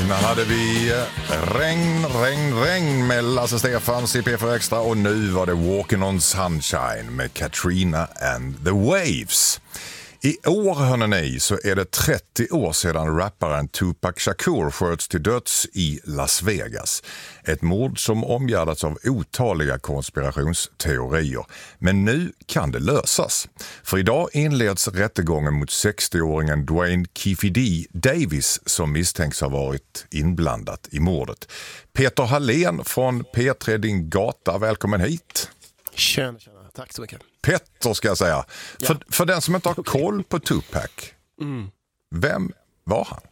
Innan hade vi regn med Lasse Stefans i P4 Extra och nu var det Walking on Sunshine med Katrina and the Waves. I år, hörni, så är det 30 år sedan rapparen Tupac Shakur sköts till döds i Las Vegas. Ett mord som omgärdats av otaliga konspirationsteorier. Men nu kan det lösas. För idag inleds rättegången mot 60-åringen Dwayne Keefe D. Davis som misstänks ha varit inblandat i mordet. Peter Hallén från P3 Din Gata, välkommen hit. Tjena. Tack så mycket. Petter ska jag säga. Ja. För den som inte har koll på Tupac, vem var han?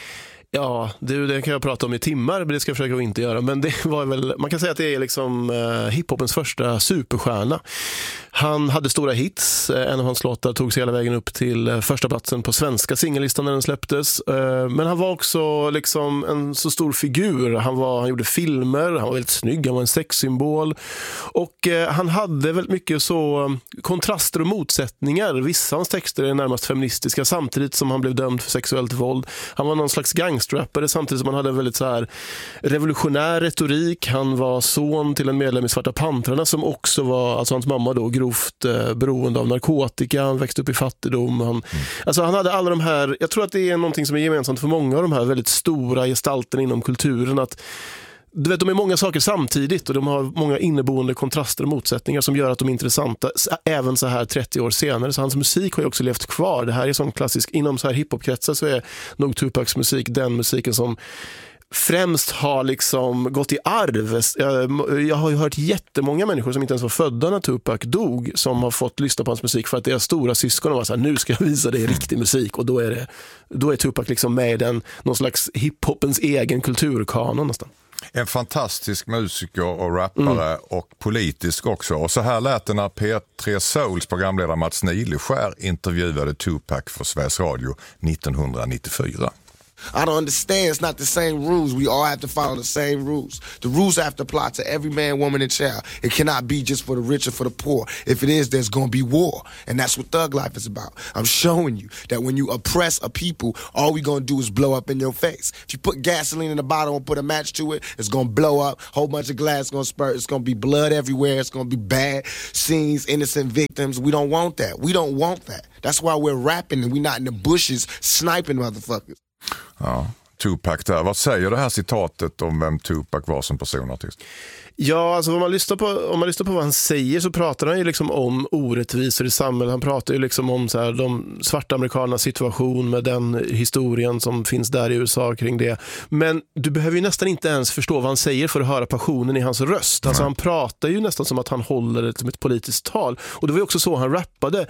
Ja, det kan jag prata om i timmar, men det ska jag försöka att inte göra. Men det var väl, man kan säga att det är liksom hiphopens första superstjärna. Han hade stora hits. En av hans låtar tog sig hela vägen upp till första platsen på svenska singellistan när den släpptes. Men han var också liksom en så stor figur. Han gjorde filmer, han var väldigt snygg, han var en sexsymbol. Och han hade väldigt mycket så kontraster och motsättningar. Vissa av hans texter är närmast feministiska samtidigt som han blev dömd för sexuellt våld. Han var någon slags gangsterrappare samtidigt som han hade en väldigt så här revolutionär retorik. Han var son till en medlem i Svarta Pantrarna som också var, alltså hans mamma då, grovt beroende av narkotika. Han växte upp i fattigdom. Alltså han hade alla de här, jag tror att det är någonting som är gemensamt för många av de här väldigt stora gestalterna inom kulturen, att du vet, de är många saker samtidigt och de har många inneboende kontraster och motsättningar som gör att de är intressanta även så här 30 år senare. Så hans musik har ju också levt kvar. Det här är sån klassisk, inom så här hiphopkretsar så är nog Tupacs musik den musiken som främst har liksom gått i arv. Jag har ju hört jättemånga människor som inte ens var födda när Tupac dog som har fått lyssna på hans musik för att deras stora syskon var så här: nu ska jag visa dig riktig musik, och då är Tupac liksom med i någon slags hiphopens egen kulturkanon nästan. En fantastisk musiker och rappare och politisk också. Och så här lät det när P3 Souls programledare Mats Nileskär intervjuade Tupac för Sveriges Radio 1994. I don't understand. It's not the same rules. We all have to follow the same rules. The rules have to apply to every man, woman, and child. It cannot be just for the rich or for the poor. If it is, there's going to be war. And that's what thug life is about. I'm showing you that when you oppress a people, all we're going to do is blow up in your face. If you put gasoline in a bottle and put a match to it, it's going to blow up. Whole bunch of glass going to spurt. It's going to be blood everywhere. It's going to be bad scenes, innocent victims. We don't want that. We don't want that. That's why we're rapping and we're not in the bushes sniping motherfuckers. Ja, Tupac där. Vad säger det här citatet om vem Tupac var som personartist? Ja, alltså om man lyssnar på vad han säger så pratar han ju liksom om orättvisor i samhället. Han pratar ju liksom om så här, de svarta amerikanernas situation med den historien som finns där i USA kring det. Men du behöver ju nästan inte ens förstå vad han säger för att höra passionen i hans röst. Alltså han pratar ju nästan som att han håller ett politiskt tal. Och det var ju också så han rappade.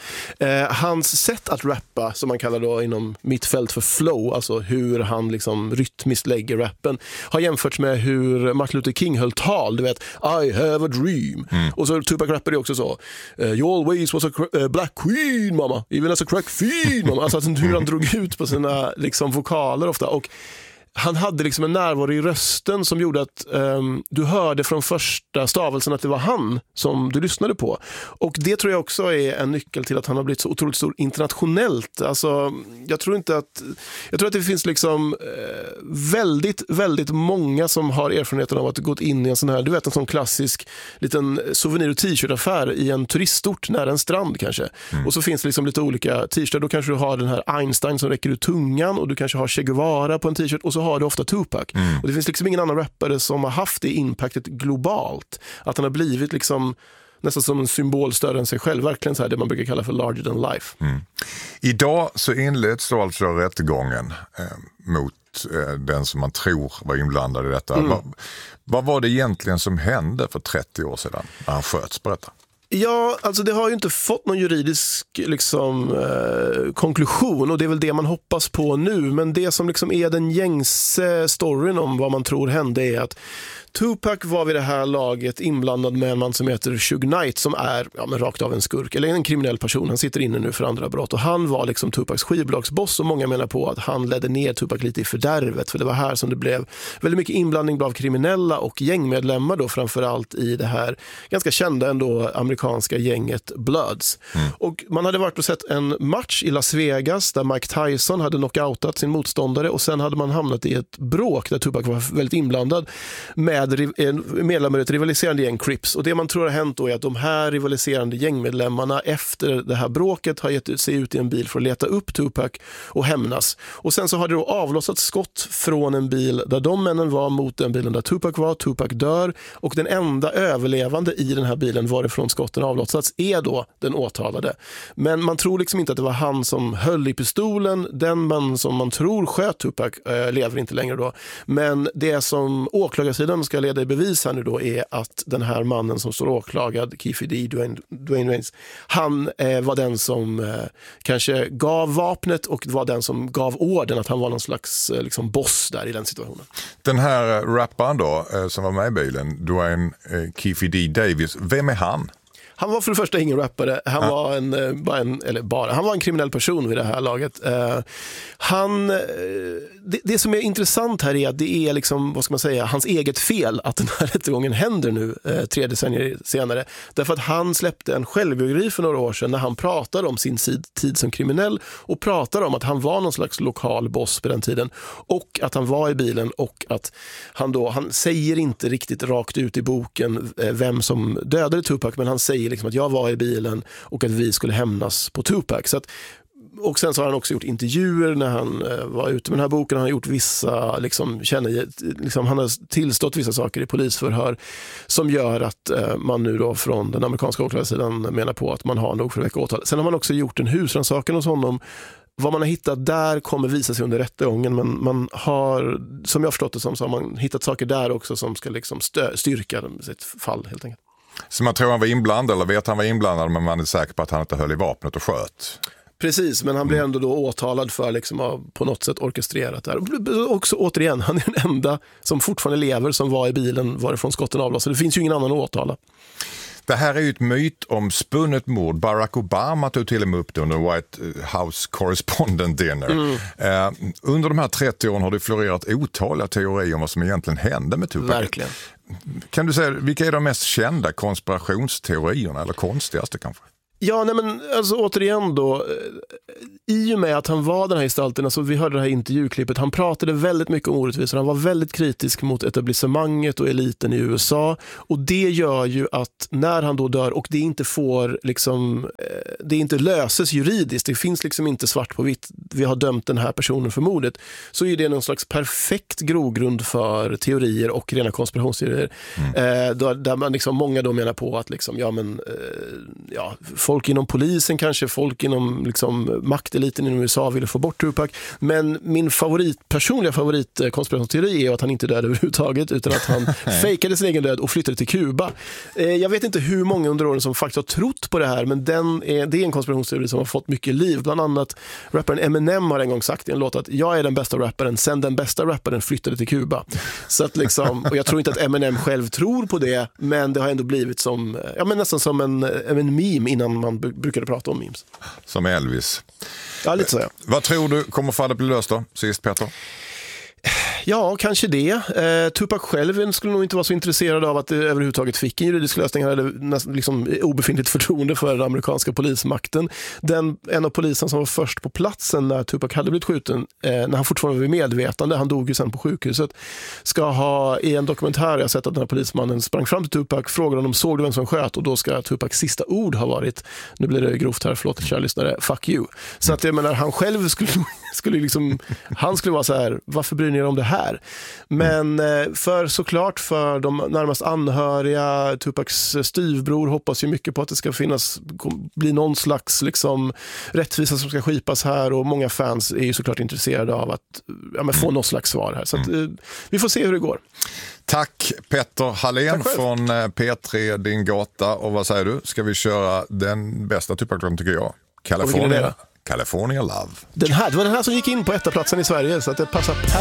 Hans sätt att rappa, som man kallar då inom mitt fält för flow, alltså hur han liksom rytmiskt lägger rappen, har jämförts med hur Martin Luther King höll tal. Du vet, I have a dream. Och så Tupac rappade också så: you always was a black queen, mama. Even as a crack fiend, mama. Alltså hur han drog ut på sina liksom vokaler ofta. Och han hade liksom en närvaro i rösten som gjorde att du hörde från första stavelsen att det var han som du lyssnade på. Och det tror jag också är en nyckel till att han har blivit så otroligt stor internationellt. Alltså, jag tror att det finns liksom väldigt, väldigt många som har erfarenheten av att gått in i en sån här, du vet, en sån klassisk liten souvenir- och t-shirtaffär i en turistort nära en strand kanske. Och så finns det liksom lite olika t-shirtar. Då kanske du har den här Einstein som räcker ur tungan, och du kanske har Che Guevara på en t-shirt, och så har du ofta Tupac. Och det finns liksom ingen annan rappare som har haft det impactet globalt. Att han har blivit liksom nästan som en symbol större än sig själv. Verkligen så här det man brukar kalla för larger than life. Idag så inleds då alltså rättegången mot den som man tror var inblandad i detta. Vad var det egentligen som hände för 30 år sedan när han sköts? Berätta. Ja, alltså det har ju inte fått någon juridisk liksom, konklusion, och det är väl det man hoppas på nu. Men det som liksom är den gängse storyn om vad man tror hände är att Tupac var vid det här laget inblandad med en man som heter Suge Knight som är rakt av en skurk eller en kriminell person. Han sitter inne nu för andra brott och han var liksom Tupacs skivbolagsboss och många menar på att han ledde ner Tupac lite i fördärvet för det var här som det blev väldigt mycket inblandning av kriminella och gängmedlemmar då framförallt i det här ganska kända ändå amerikanska gänget Bloods. Och man hade varit och sett en match i Las Vegas där Mike Tyson hade knockoutat sin motståndare och sen hade man hamnat i ett bråk där Tupac var väldigt inblandad med medlemmar i ett rivaliserande gäng Crips. Och det man tror har hänt då är att de här rivaliserande gängmedlemmarna efter det här bråket har gett sig ut i en bil för att leta upp Tupac och hämnas. Och sen så har det då avlossat skott från en bil där de männen var mot den bilen där Tupac var. Tupac dör och den enda överlevande i den här bilen varifrån skotten avlossats är då den åtalade. Men man tror liksom inte att det var han som höll i pistolen. Den man som man tror sköt Tupac lever inte längre då. Men det som åklagarsidan ska leda i bevis här nu då är att den här mannen som står åklagad, Keffe D, Dwayne Waynes, han var den som kanske gav vapnet och var den som gav orden att han var någon slags liksom boss där i den situationen. Den här rapparen då som var med i bilen, Dwayne Keffe D Davis, vem är han? Han var för det första ingen rappare. Han var han var en kriminell person vid det här laget. Det som är intressant här är att det är liksom, vad ska man säga, hans eget fel att den här rättegången händer nu 3 decennier senare. Därför att han släppte en självbiografi för några år sedan när han pratade om sin tid som kriminell och pratade om att han var någon slags lokal boss på den tiden och att han var i bilen och att han säger inte riktigt rakt ut i boken vem som dödade Tupac, men han säger liksom att jag var i bilen och att vi skulle hämnas på Tupac. Så att, och sen så har han också gjort intervjuer när han var ute med den här boken. Han har gjort vissa, han har tillstått vissa saker i polisförhör som gör att man nu då från den amerikanska åklagarsidan menar på att man har nog för att väcka åtal. Sen har man också gjort en husrannsakan hos honom. Vad man har hittat där kommer visa sig under rättegången, men man har, som jag förstått det som, så har man hittat saker där också som ska liksom styrka sitt fall helt enkelt. Så man tror han var inblandad eller vet han var inblandad, men man är säker på att han inte höll i vapnet och sköt? Precis, men han blev ändå då åtalad för liksom att på något sätt orkestrerat det här. Också återigen, han är den enda som fortfarande lever som var i bilen varifrån skotten avlossade. Det finns ju ingen annan att åtala. Det här är ju ett myt om spunnet mord. Barack Obama tog till och med upp det under White House Correspondent Dinner. Under de här 30 åren har det florerat otaliga teorier om vad som egentligen hände med Tupac. Verkligen. Kan du säga, vilka är de mest kända konspirationsteorierna eller konstigaste kanske? Ja, nej men alltså återigen då, i och med att han var den här gestalten, alltså vi hörde det här intervjuklippet, han pratade väldigt mycket om orättvisor, han var väldigt kritisk mot etablissemanget och eliten i USA, och det gör ju att när han då dör och det inte får liksom, det inte löses juridiskt, det finns liksom inte svart på vitt, vi har dömt den här personen för mordet, så är det någon slags perfekt grogrund för teorier och rena konspirationsteorier. Där man liksom, många då menar på att liksom, folk inom polisen, kanske folk inom liksom makteliten inom USA ville få bort Tupac. Men min personliga favoritkonspirationsteori är att han inte dödade överhuvudtaget, utan att han fejkade sin egen död och flyttade till Kuba. Jag vet inte hur många under åren som faktiskt har trott på det här, men det är en konspirationsteori som har fått mycket liv. Bland annat rapparen Eminem har en gång sagt i en låt att jag är den bästa rapparen sen den bästa rapparen flyttade till Kuba. Så att liksom, och jag tror inte att Eminem själv tror på det, men det har ändå blivit som, nästan som en meme innan man brukade prata om memes. Som Elvis. Ja, lite så. Ja. Vad tror du kommer fallet bli löst då, sist Peter? Ja, kanske det. Tupac själv skulle nog inte vara så intresserad av att det överhuvudtaget fick en juridisk lösning. Han hade liksom obefintligt förtroende för den amerikanska polismakten. En av polisen som var först på platsen när Tupac hade blivit skjuten, när han fortfarande var medvetande, han dog ju sen på sjukhuset, ska ha i en dokumentär jag sett att den här polismannen sprang fram till Tupac, frågade honom såg du vem som sköt, och då ska Tupacs sista ord ha varit, nu blir det grovt här, förlåt kära lyssnare, fuck you. Så att jag menar, han själv skulle liksom, han skulle vara så här, varför bryr ni er om det här? Men för de närmast anhöriga, Tupacs styvbror hoppas ju mycket på att det ska bli någon slags liksom rättvisa som ska skipas här, och många fans är ju såklart intresserade av att få något slags svar här. Så att, vi får se hur det går. Tack Petter Hallén från P3 Din Gata. Och vad säger du? Ska vi köra den bästa Tupac-låten tycker jag? California Love. Det var den här som gick in på 1:a platsen i Sverige, så att det passar